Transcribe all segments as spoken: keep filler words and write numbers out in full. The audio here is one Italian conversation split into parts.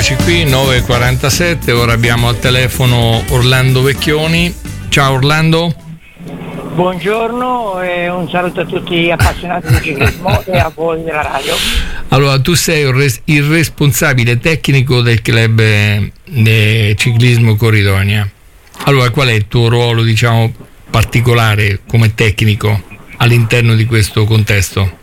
eccoci qui, nove e quarantasette, ora abbiamo al telefono Orlando Vecchioni. Ciao Orlando. Buongiorno e un saluto a tutti gli appassionati di ciclismo e a voi della radio. Allora, tu sei il responsabile tecnico del club di ciclismo Corridonia. Allora, qual è il tuo ruolo, diciamo, particolare come tecnico all'interno di questo contesto?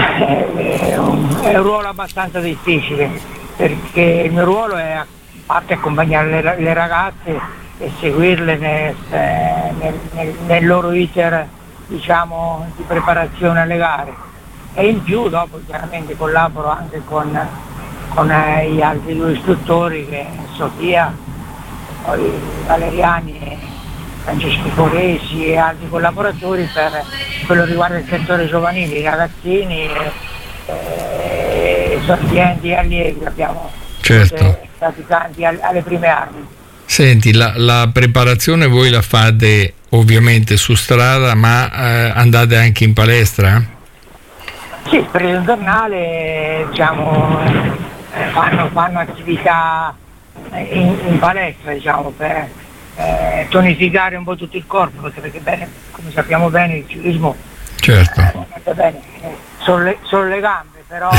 È un, è un ruolo abbastanza difficile, perché il mio ruolo è a parte accompagnare le, le ragazze e seguirle nel, nel, nel, nel loro iter, diciamo, di preparazione alle gare, e in più dopo chiaramente collaboro anche con, con eh, gli altri due istruttori, che Sofia, poi Valeriani e Francesco Foresi e altri collaboratori per quello che riguarda il settore giovanile, i ragazzini, e, e sortienti e allievi. Abbiamo certo praticanti alle prime armi. Senti, la, la preparazione voi la fate ovviamente su strada, ma eh, andate anche in palestra? Sì, il periodo invernale, diciamo, fanno, fanno attività in, in palestra, diciamo, per eh, tonificare un po' tutto il corpo, perché, perché bene, come sappiamo bene il ciclismo certo. eh, bene, sono, le, sono le gambe, però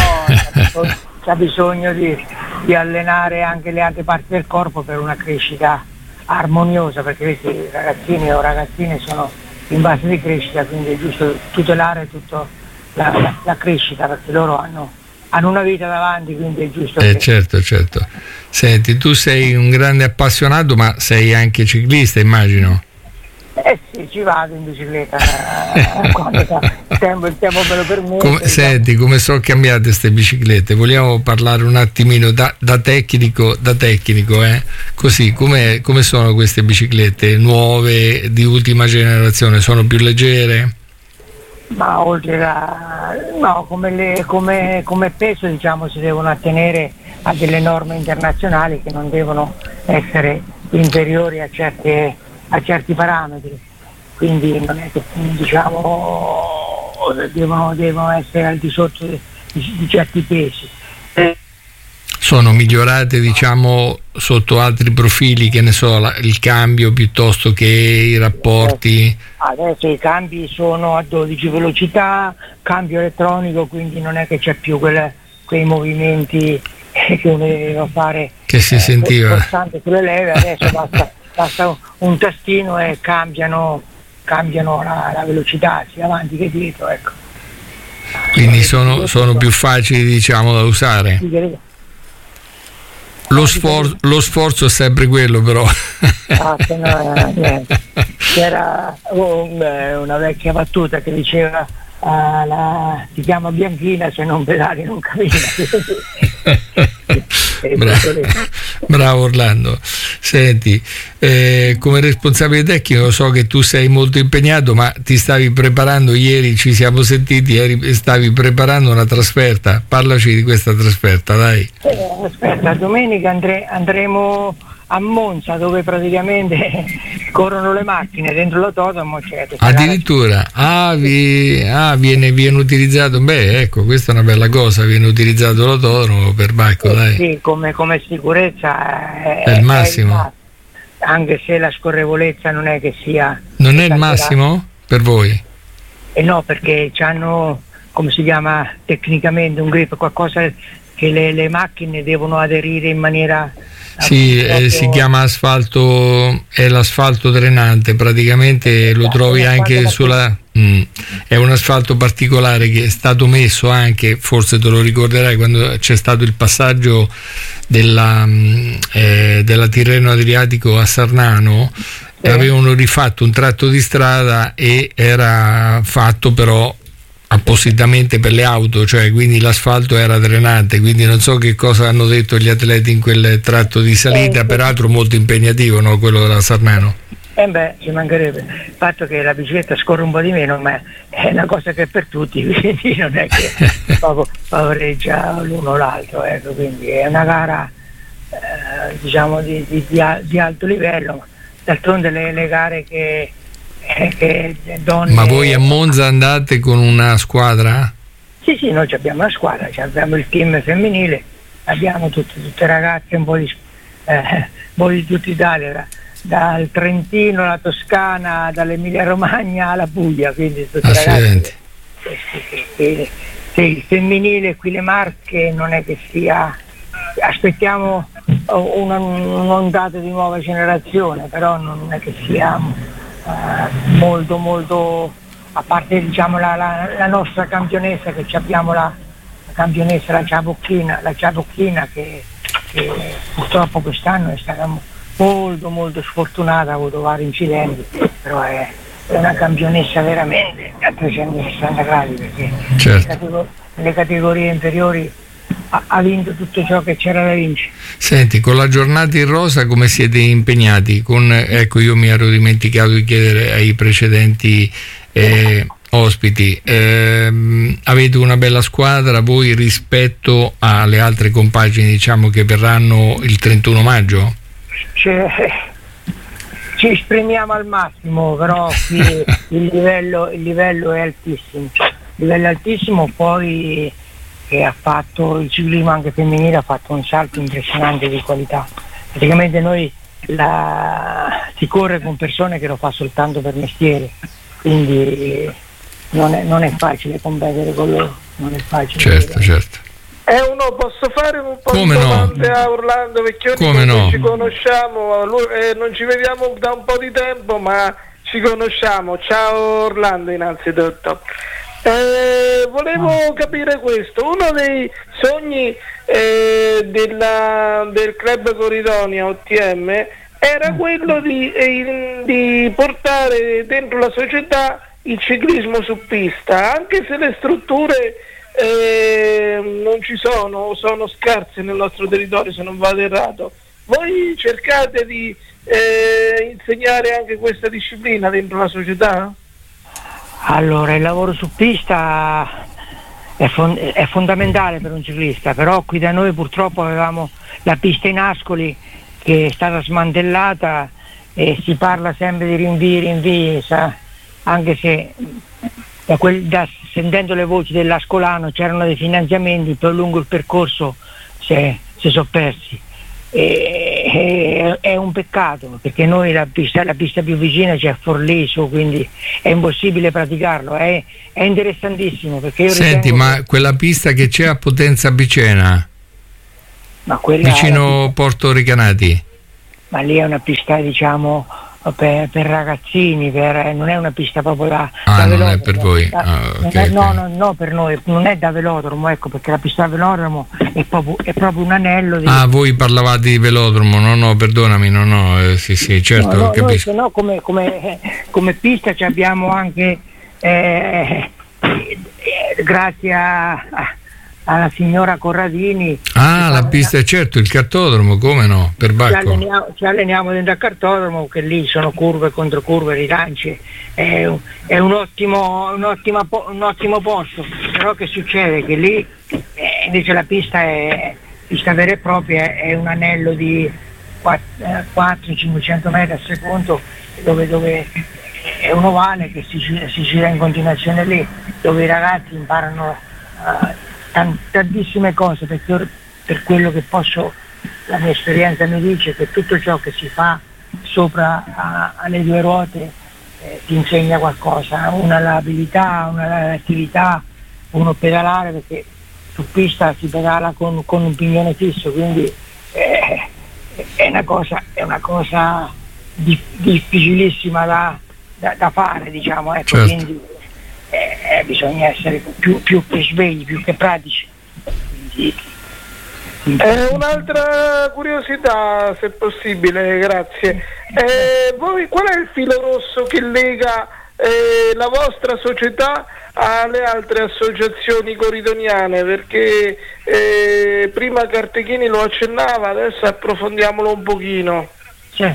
c'è bisogno di, di allenare anche le altre parti del corpo per una crescita armoniosa, perché questi ragazzini o ragazzine sono in base di crescita, quindi è giusto tutelare tutta la, la, la crescita, perché loro hanno, hanno una vita davanti, quindi è giusto eh, che... certo, certo. Senti, tu sei un grande appassionato, ma sei anche ciclista, immagino. Eh sì, ci vado in bicicletta quando il tempo, il tempo me lo permette. Come, senti, come sono cambiate queste biciclette? Vogliamo parlare un attimino da, da tecnico, da tecnico, eh? Così, come sono queste biciclette nuove, di ultima generazione? Sono più leggere? Ma oltre a... no, come, le, come, come peso, diciamo, si devono attenere a delle norme internazionali che non devono essere inferiori a certe... a certi parametri, quindi non è che, diciamo, devono, devono essere al di sotto di, di certi pesi. Eh. Sono migliorate, diciamo, sotto altri profili, che ne so, la, il cambio piuttosto che i rapporti? Adesso i cambi sono a dodici velocità, cambio elettronico, quindi non è che c'è più quelle, quei movimenti che uno deve fare, che si eh, sentiva costante sulle leve. Adesso basta basta un tastino e cambiano, cambiano la, la velocità sia avanti che dietro, ecco. Quindi sono, sono più facili, diciamo, da usare. Lo, sfor- lo sforzo è sempre quello, però. Ah, no, niente. C'era una vecchia battuta che diceva uh, la, si chiama bianchina, se non pedali non cammina. Bravo, bravo Orlando. Senti, eh, come responsabile tecnico so che tu sei molto impegnato, ma ti stavi preparando, ieri ci siamo sentiti, eri, stavi preparando una trasferta. Parlaci di questa trasferta, dai. Eh, aspetta, domenica andre, andremo a Monza, dove praticamente corrono le macchine dentro l'autodromo. Cioè, addirittura ah, vi, ah viene, viene utilizzato, beh, ecco, questa è una bella cosa, viene utilizzato l'autodromo per Bacco, eh, dai. Sì, come, come sicurezza è, è il massimo, è il, anche se la scorrevolezza non è che sia non è il massimo per voi? Eh no, perché hanno, come si chiama tecnicamente, un grip, qualcosa che le, le macchine devono aderire in maniera... Sì, eh, si chiama asfalto, è l'asfalto drenante, praticamente lo trovi anche sulla... Mm, è un asfalto particolare che è stato messo anche, forse te lo ricorderai, quando c'è stato il passaggio della, eh, della Tirreno Adriatico a Sarnano, eh. avevano rifatto un tratto di strada e era fatto però appositamente per le auto, cioè quindi l'asfalto era drenante, quindi non so che cosa hanno detto gli atleti in quel tratto di salita, eh, peraltro molto impegnativo, no, quello della Sarnano. Eh beh, ci mancherebbe, il fatto che la bicicletta scorre un po' di meno, ma è una cosa che è per tutti, quindi non è che favoreggia l'uno o l'altro, ecco, quindi è una gara eh, diciamo di, di, di alto livello, d'altronde le, le gare che Che donne... Ma voi a Monza andate con una squadra? Sì, sì, noi abbiamo una squadra, abbiamo il team femminile, abbiamo tutte, tutte ragazze un po' di, eh, un po' di tutta Italia, da, dal Trentino alla Toscana, dall'Emilia Romagna alla Puglia, quindi tutte ragazze. Sì, sì, sì, sì, il femminile qui le Marche non è che sia, aspettiamo una, un'ondata di nuova generazione, però non è che sia uh, molto molto, a parte diciamo la, la, la nostra campionessa, che abbiamo la, la campionessa, la Ciabocchina, la Ciabocchina che, che purtroppo quest'anno è stata molto molto sfortunata, ha avuto vari incidenti, però è, è una campionessa veramente a trecentosessanta gradi, perché certo. le, categor- le categorie inferiori ha, ha vinto tutto ciò che c'era da vincere. Senti, con la giornata in rosa come siete impegnati? Con, ecco, io mi ero dimenticato di chiedere ai precedenti eh, ospiti, eh, avete una bella squadra voi rispetto alle altre compagini, diciamo, che verranno il trentuno maggio? C'è, ci esprimiamo al massimo, però qui il livello, il livello è altissimo, il livello è altissimo, poi che ha fatto il ciclismo anche femminile, ha fatto un salto impressionante di qualità. Praticamente noi la, si corre con persone che lo fa soltanto per mestiere, quindi non è, non è facile competere con loro, non è facile. Certo, certo. Eh, uno, posso fare un po' Come di no? domande a Orlando Vecchioni? Come no? Ci conosciamo, lui, eh, non ci vediamo da un po' di tempo, ma ci conosciamo. Ciao Orlando, innanzitutto. Eh, volevo capire questo, uno dei sogni eh, della, del club Coridonia O T M era quello di, eh, di portare dentro la società il ciclismo su pista, anche se le strutture eh, non ci sono, sono scarse nel nostro territorio, se non vado errato. Voi cercate di eh, insegnare anche questa disciplina dentro la società? Allora, il lavoro su pista è, fond- è fondamentale per un ciclista, però qui da noi purtroppo avevamo la pista in Ascoli che è stata smantellata e si parla sempre di rinvii, rinvii, sa? Anche se da quel, da, sentendo le voci dell'Ascolano c'erano dei finanziamenti, poi lungo il percorso si, si sono persi. E, è, è un peccato, perché noi la pista, la pista più vicina c'è a Forliso, quindi è impossibile praticarlo. È, è interessantissimo, perché io Senti, ma che... quella pista che c'è a Potenza Picena, ma quella vicino pista... Porto Recanati, ma lì è una pista, diciamo, per, per ragazzini, per, non è una pista proprio da, ah, da non è per voi. Da, ah, okay, è, no, okay. no, no, per noi non è da velodromo, ecco, perché la pista da velodromo è proprio, è proprio un anello di... Ah, voi parlavate di velodromo, no, no, perdonami, no, no, eh, sì, sì, certo, no, no, capisco. Noi, no, come, come, come pista ci abbiamo anche, eh, eh, grazie a, a, alla signora Corradini. Ah, la pista è certo, il cartodromo, come no, per Bacco. Ci alleniamo, ci alleniamo dentro al cartodromo, che lì sono curve, controcurve, rilanci, è, un, è un, ottimo, un, ottima, un ottimo posto, però che succede? Che lì eh, invece la pista è pista vera e propria, è un anello di quattro cinquecento metri al secondo, dove, dove è un ovale che si gira, si gira in continuazione lì, dove i ragazzi imparano uh, tantissime cose, perché per quello che posso, la mia esperienza mi dice che tutto ciò che si fa sopra a, alle due ruote eh, ti insegna qualcosa, una l'abilità, una l'attività, uno pedalare, perché su pista si pedala con, con un pignone fisso, quindi eh, è una cosa, è una cosa di, difficilissima da, da, da fare, diciamo, ecco, certo. Quindi eh, bisogna essere più, più che svegli, più che pratici. Quindi, Eh, un'altra curiosità, se possibile, grazie. Eh, voi, qual è il filo rosso che lega eh, la vostra società alle altre associazioni coridoniane? Perché eh, prima Cartechini lo accennava, adesso approfondiamolo un pochino. Sì.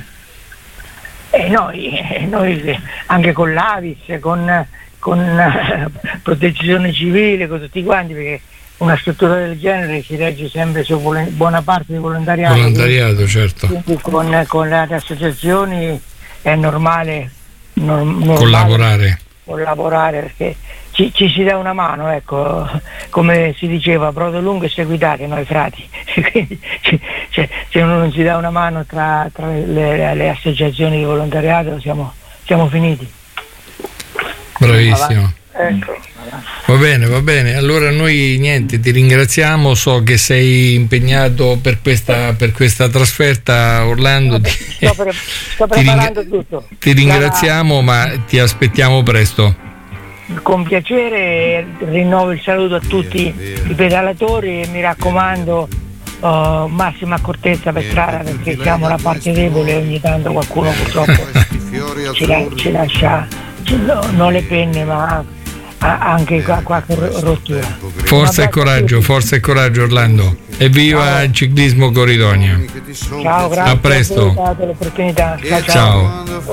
Eh, noi, eh, noi anche con l'Avis, con, con eh, Protezione Civile, con tutti quanti, perché una struttura del genere si regge sempre su vol- buona parte di volontariato. Volontariato, quindi, certo. Quindi con, con le altre associazioni è normale, norm- normale collaborare. collaborare, perché ci, ci si dà una mano, ecco, come si diceva, brodo lungo e seguitate noi frati. Quindi, cioè, se uno non si dà una mano tra, tra le, le associazioni di volontariato siamo, siamo finiti. Bravissimo. Ecco. Va bene, va bene. Allora noi niente, ti ringraziamo, so che sei impegnato per questa, per questa trasferta, Orlando. Vabbè, sto, pre- sto preparando ti ring- tutto. Ti ringraziamo, ma ti aspettiamo presto. Con piacere, rinnovo il saluto a tutti i pedalatori e mi raccomando uh, massima accortezza per strada, perché siamo la parte debole e ogni tanto qualcuno purtroppo ci, la, ci lascia ci, no, non le penne ma anche qualche rottura. Forza e coraggio, forza e coraggio Orlando. Evviva il ciclismo Corridonia. Ciao, grazie a presto. per l'opportunità. Ciao, ciao. Ciao.